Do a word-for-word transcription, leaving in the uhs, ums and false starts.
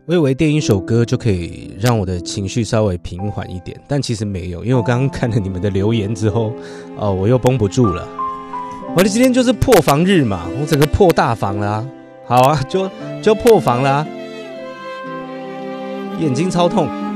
我以为电一首歌就可以让我的情绪稍微平缓一点，但其实没有，因为我刚刚看了你们的留言之后，哦，我又绷不住了。我的今天就是破防日嘛，我整个破大防啦、啊，好啊，就就破防啦、啊，眼睛超痛。